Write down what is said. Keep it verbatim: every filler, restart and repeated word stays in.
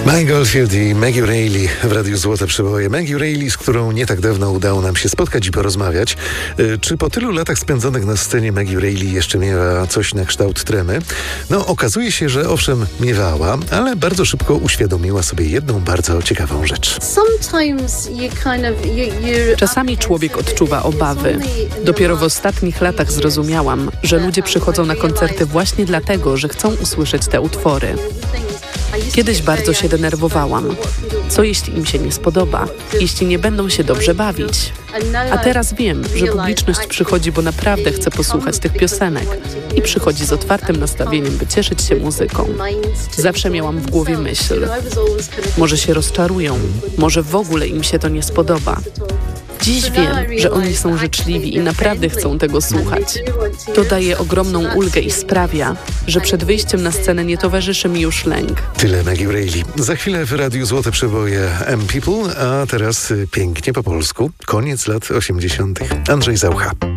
Mike Oldfield i Maggie Reilly w Radiu Złote Przeboje. Maggie Reilly, z którą nie tak dawno udało nam się spotkać i porozmawiać. Czy po tylu latach spędzonych na scenie Maggie Reilly jeszcze miewa coś na kształt tremy? No, okazuje się, że owszem miewała, ale bardzo szybko uświadomiła sobie jedną bardzo ciekawą rzecz. Czasami człowiek odczuwa obawy. Dopiero w ostatnich latach zrozumiałam, że ludzie przychodzą na koncerty właśnie dlatego, że chcą usłyszeć te utwory. Kiedyś bardzo się denerwowałam. Co jeśli im się nie spodoba? Jeśli nie będą się dobrze bawić? A teraz wiem, że publiczność przychodzi, bo naprawdę chce posłuchać tych piosenek i przychodzi z otwartym nastawieniem, by cieszyć się muzyką. Zawsze miałam w głowie myśl: może się rozczarują, może w ogóle im się to nie spodoba. Dziś wiem, że oni są życzliwi i naprawdę chcą tego słuchać. To daje ogromną ulgę i sprawia, że przed wyjściem na scenę nie towarzyszy mi już lęk. Tyle Maggie Reilly. Za chwilę w Radiu Złote Przeboje M People, a teraz pięknie po polsku. Koniec lat osiemdziesiątych. Andrzej Zaucha.